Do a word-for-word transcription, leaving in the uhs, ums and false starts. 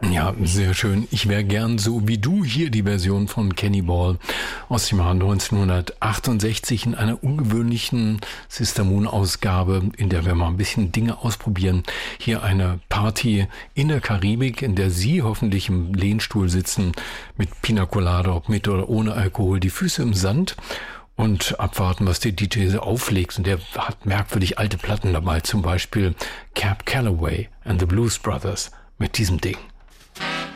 Ja, sehr schön. Ich wäre gern so wie du. Hier die Version von Kenny Ball aus dem Jahr neunzehnhundertachtundsechzig in einer ungewöhnlichen Sister Moon Ausgabe, in der wir mal ein bisschen Dinge ausprobieren. Hier eine Party in der Karibik, in der Sie hoffentlich im Lehnstuhl sitzen mit Pina Colada, ob mit oder ohne Alkohol, die Füße im Sand und abwarten, was der D J so auflegt. Und der hat merkwürdig alte Platten dabei, zum Beispiel Cab Calloway and the Blues Brothers mit diesem Ding.